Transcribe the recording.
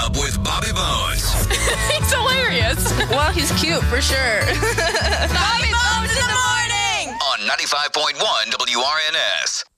Up with Bobby Bones. He's hilarious. Well, he's cute for sure. Bobby Bones in the morning. On 95.1 WRNS.